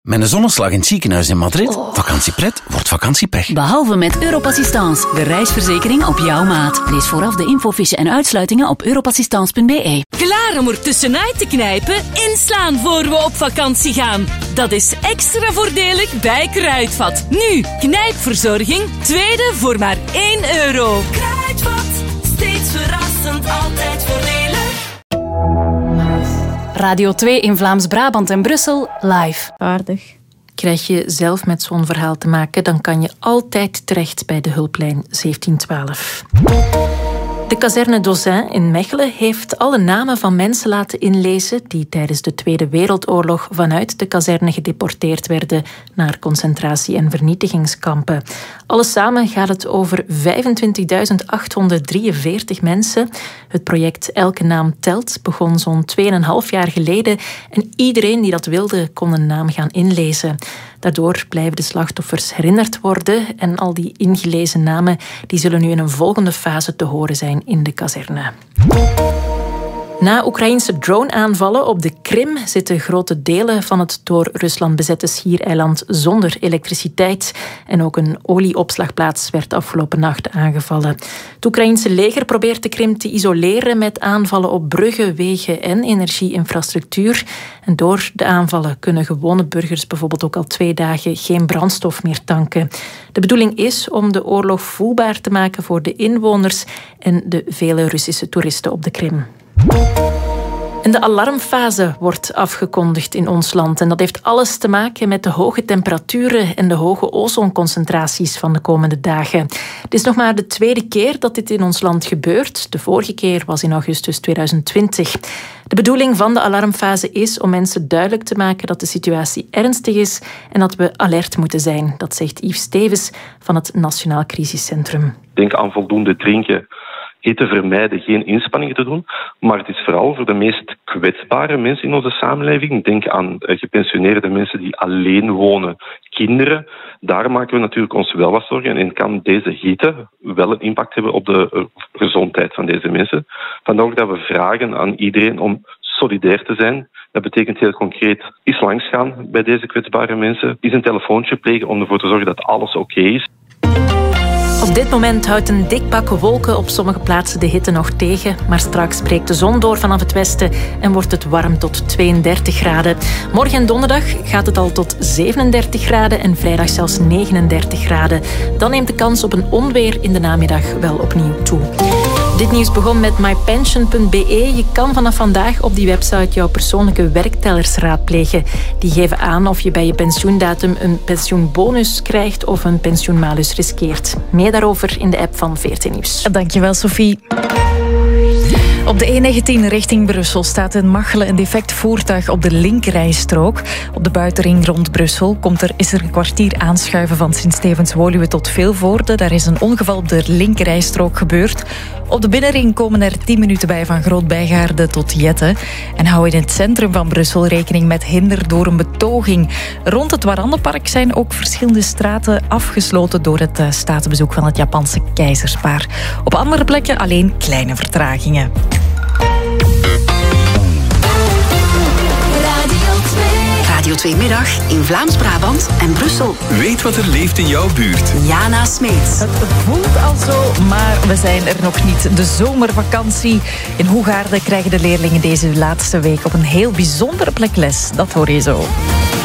Met een zonneslag in het ziekenhuis in Madrid, vakantiepret wordt vakantiepech. Behalve met Europassistance, de reisverzekering op jouw maat. Lees vooraf de infofiche en uitsluitingen op europassistance.be. Klaar om er tussenuit te knijpen? Inslaan voor we op vakantie gaan. Dat is extra voordelig bij Kruidvat. Nu, knijpverzorging, tweede voor maar €1. Kruidvat, steeds verrassend, altijd voordelig. Radio 2 in Vlaams-Brabant en Brussel, live. Aardig. Krijg je zelf met zo'n verhaal te maken, dan kan je altijd terecht bij de hulplijn 1712. De kazerne d'Auzin in Mechelen heeft alle namen van mensen laten inlezen die tijdens de Tweede Wereldoorlog vanuit de kazerne gedeporteerd werden naar concentratie- en vernietigingskampen. Alles samen gaat het over 25.843 mensen. Het project Elke Naam Telt begon zo'n 2,5 jaar geleden en iedereen die dat wilde kon een naam gaan inlezen. Daardoor blijven de slachtoffers herinnerd worden en al die ingelezen namen die zullen nu in een volgende fase te horen zijn in de kazerne. Na Oekraïnse drone-aanvallen op de Krim zitten grote delen van het door Rusland bezette schiereiland zonder elektriciteit. En ook een olieopslagplaats werd afgelopen nacht aangevallen. Het Oekraïnse leger probeert de Krim te isoleren met aanvallen op bruggen, wegen en energieinfrastructuur. En door de aanvallen kunnen gewone burgers bijvoorbeeld ook al 2 dagen geen brandstof meer tanken. De bedoeling is om de oorlog voelbaar te maken voor de inwoners en de vele Russische toeristen op de Krim. En de alarmfase wordt afgekondigd in ons land. En dat heeft alles te maken met de hoge temperaturen en de hoge ozonconcentraties van de komende dagen. Het is nog maar de 2e keer dat dit in ons land gebeurt. De vorige keer was in augustus 2020. De bedoeling van de alarmfase is om mensen duidelijk te maken dat de situatie ernstig is en dat we alert moeten zijn. Dat zegt Yves Stevens van het Nationaal Crisiscentrum. Denk aan voldoende drinken. Eten vermijden, geen inspanningen te doen. Maar het is vooral voor de meest kwetsbare mensen in onze samenleving. Denk aan gepensioneerde mensen die alleen wonen, kinderen. Daar maken we natuurlijk ons wel wat zorgen. En kan deze hitte wel een impact hebben op de gezondheid van deze mensen. Vandaar dat we vragen aan iedereen om solidair te zijn. Dat betekent heel concreet eens langsgaan bij deze kwetsbare mensen. Eens een telefoontje plegen om ervoor te zorgen dat alles oké is. Op dit moment houdt een dik pak wolken op sommige plaatsen de hitte nog tegen. Maar straks breekt de zon door vanaf het westen en wordt het warm tot 32 graden. Morgen en donderdag gaat het al tot 37 graden en vrijdag zelfs 39 graden. Dan neemt de kans op een onweer in de namiddag wel opnieuw toe. Dit nieuws begon met mypension.be. Je kan vanaf vandaag op die website jouw persoonlijke werktellers raadplegen. Die geven aan of je bij je pensioendatum een pensioenbonus krijgt of een pensioenmalus riskeert. Meer daarover in de app van VRT Nieuws. Dankjewel, Sophie. Op de E19 richting Brussel staat in Machelen een defect voertuig op de linkerrijstrook. Op de buitenring rond Brussel is er een kwartier aanschuiven van Sint-Stevens-Woluwe tot Vilvoorde. Daar is een ongeval op de linkerrijstrook gebeurd. Op de binnenring komen er 10 minuten bij van Groot-Bijgaarde tot Jette. En hou in het centrum van Brussel rekening met hinder door een betoging. Rond het Warandenpark zijn ook verschillende straten afgesloten door het staatsbezoek van het Japanse keizerspaar. Op andere plekken alleen kleine vertragingen. Radio 2 Middag in Vlaams-Brabant en Brussel. Weet wat er leeft in jouw buurt. Jana Smeets. Het voelt al zo, maar we zijn er nog niet. De zomervakantie in Hoegaarden krijgen de leerlingen deze laatste week op een heel bijzondere plek les. Dat hoor je zo.